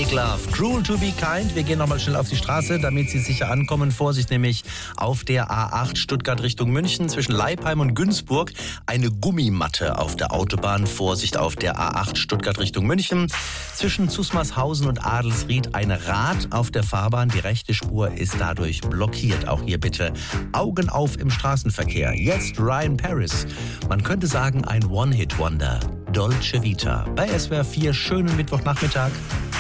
Nick Love, Cruel to be kind. Wir gehen nochmal schnell auf die Straße, damit Sie sicher ankommen. Vorsicht nämlich auf der A8 Stuttgart Richtung München zwischen Leipheim und Günzburg. Eine Gummimatte auf der Autobahn. Vorsicht auf der A8 Stuttgart Richtung München. Zwischen Zusmarshausen und Adelsried ein Rad auf der Fahrbahn. Die rechte Spur ist dadurch blockiert. Auch hier bitte Augen auf im Straßenverkehr. Jetzt Ryan Paris. Man könnte sagen ein One-Hit-Wonder. Dolce Vita. Bei SWR 4 schönen Mittwochnachmittag.